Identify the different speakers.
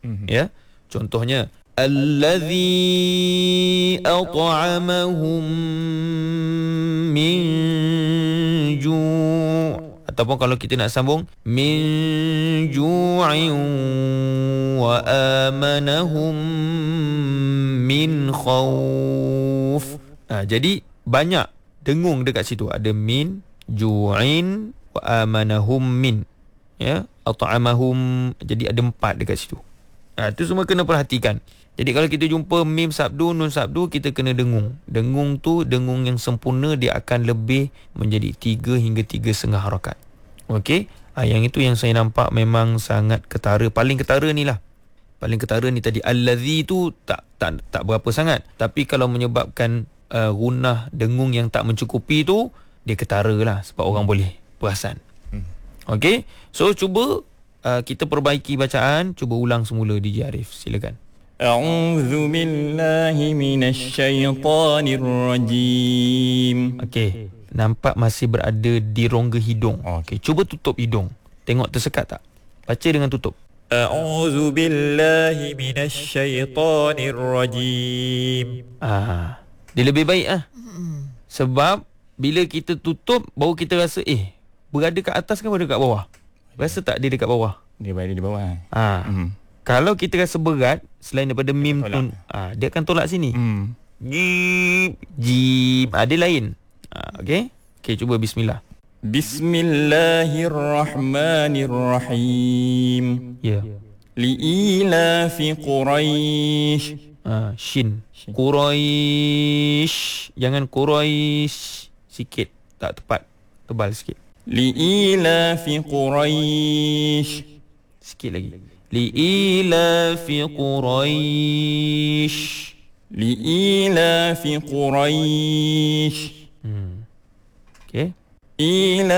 Speaker 1: Ya. Contohnya allazi at'amahum min ju', ataupun kalau kita nak sambung min ju'in wa amanahum min khauf. Jadi banyak dengung dekat situ. Ada min, ju'in, wa amanahum min. Ya, at'amahum. Jadi ada 4 dekat situ. Itu semua kena perhatikan. Jadi kalau kita jumpa mim sabdu, nun sabdu, kita kena dengung. Dengung tu, dengung yang sempurna, dia akan lebih menjadi 3 hingga 3,5 harakat. Okey. Yang itu yang saya nampak memang sangat ketara. Paling ketara ni lah. Paling ketara ni tadi. Allazi tu tak berapa sangat. Tapi kalau menyebabkan gunnah, dengung yang tak mencukupi tu, dia ketara lah. Sebab orang boleh perasan. Okey. So cuba kita perbaiki bacaan. Cuba ulang semula DJ Arif. Silakan.
Speaker 2: A'udzu billahi minasyaitonir rajim.
Speaker 1: Okey. Nampak masih berada di rongga hidung. Okey, cuba tutup hidung. Tengok tersekat tak? Baca dengan tutup.
Speaker 2: A'udzu billahi minasyaitonir rajim.
Speaker 1: Dia lebih baik Sebab bila kita tutup, baru kita rasa berada kat atas kan berada kat bawah. Rasa tak dia dekat bawah?
Speaker 2: Dia berada di bawah.
Speaker 1: Kalau kita rasa berat, selain daripada mim tu, dia akan tolak sini. Jib. Dia lain. Okey. Okey, cuba bismillah.
Speaker 2: Bismillahirrahmanirrahim.
Speaker 1: Ya.
Speaker 2: Li'ilafi Quraisy.
Speaker 1: Shin. Quraisy. Jangan Quraisy sikit, tak tepat. Tebal sikit.
Speaker 2: Li'ilafi Quraisy.
Speaker 1: Sikit lagi. Li'ilafi Quraisy.
Speaker 2: Li'ilafi Quraisy.
Speaker 1: Okey.
Speaker 2: Ila